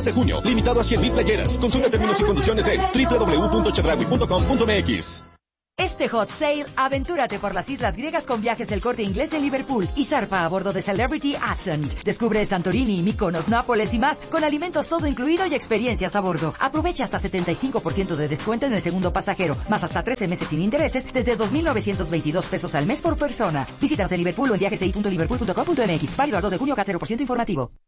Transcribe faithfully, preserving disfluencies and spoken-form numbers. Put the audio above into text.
dos de junio, limitado a cien mil playeras. Consulta términos y condiciones en doble u doble u doble u punto chedraui punto com punto m x. Este Hot Sale, aventúrate por las islas griegas con viajes del Corte Inglés de Liverpool y zarpa a bordo de Celebrity Ascent. Descubre Santorini, Mykonos, Nápoles y más, con alimentos todo incluido y experiencias a bordo. Aprovecha hasta setenta y cinco por ciento de descuento en el segundo pasajero, más hasta trece meses sin intereses desde dos mil novecientos veintidós pesos al mes por persona. Visítanos en Liverpool o en viajes punto liverpool punto com punto m x. Válido al dos de junio, K cero por ciento informativo.